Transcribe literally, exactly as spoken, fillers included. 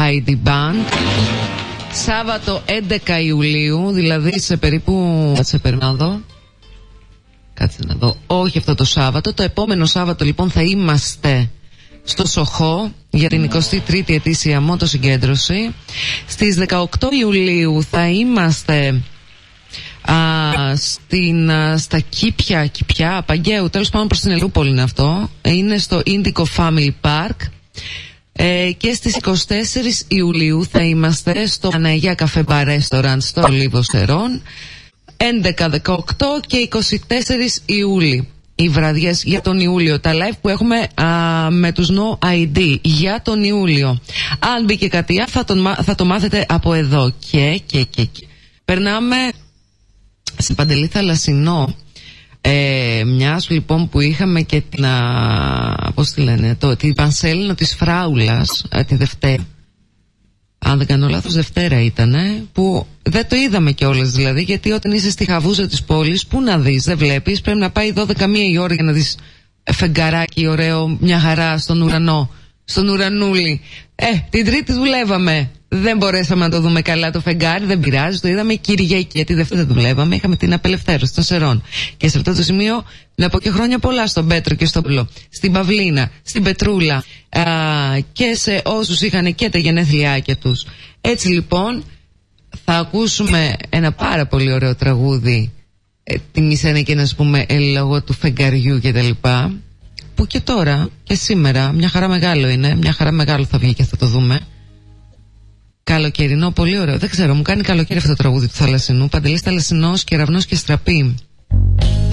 άι ντι Band. Σάββατο έντεκα Ιουλίου, δηλαδή σε περίπου... Κάτσε περίμενα να δω. Κάτσε να δω. Όχι αυτό το Σάββατο. Το επόμενο Σάββατο λοιπόν θα είμαστε στο Σοχό για την εικοστή τρίτη ετήσια μοτοσυγκέντρωση. Στις δεκαοκτώ Ιουλίου θα είμαστε α, στην, α, στα Κήπια, Κηπιά, Παγκαίου, τέλος πάντων προς την Ελούπολη είναι αυτό. Είναι στο Indico Family Park. Ε, και στις εικοστή τέταρτη Ιουλίου θα είμαστε στο Παναγία Καφέ Μπαρ Ρέστοραντ στο Λίβο Σερών. έντεκα, δεκαοκτώ και είκοσι τέσσερα Ιούλη οι βραδιές για τον Ιούλιο, τα live που έχουμε α, με τους No άι ντι για τον Ιούλιο. Αν μπήκε κάτι θα, τον, θα το μάθετε από εδώ. Και, και, και, και. Περνάμε σε Παντελή Θαλασσινό. Ε, μιας λοιπόν που είχαμε και την α, πώς τη λένε, το, την Πανσέλινο της Φράουλας α, τη Δευτέρα, αν δεν κάνω λάθος Δευτέρα ήτανε, που δεν το είδαμε κιόλας δηλαδή, γιατί όταν είσαι στη χαβούζα της πόλης, πού να δεις, δεν βλέπεις, πρέπει να πάει δώδεκα μία η ώρα για να δεις φεγγαράκι ωραίο, μια χαρά στον ουρανό, στον ουρανούλι. Ε, την Τρίτη δουλεύαμε, δεν μπορέσαμε να το δούμε καλά το φεγγάρι, δεν πειράζει, το είδαμε Κυριακή, γιατί Δευτέρα δεν δουλεύαμε, είχαμε την απελευθέρωση των Σερών. Και σε αυτό το σημείο να πω και χρόνια πολλά στον Πέτρο και στον Πλό, στην Παυλίνα, στην Πετρούλα α, και σε όσους είχαν και τα γενέθλιάκια τους. Έτσι λοιπόν θα ακούσουμε ένα πάρα πολύ ωραίο τραγούδι, ε, τιμήσανε και να σου πούμε λόγω του φεγγαριού και τα λοιπά, που και τώρα και σήμερα μια χαρά μεγάλο είναι, μια χαρά μεγάλο θα βγει και θα το δούμε. Καλοκαιρινό, πολύ ωραίο. Δεν ξέρω, μου κάνει καλοκαίρι αυτό το τραγούδι του Θαλασσινού. Παντελής Θαλασσινός, Κεραυνός και Στραπή.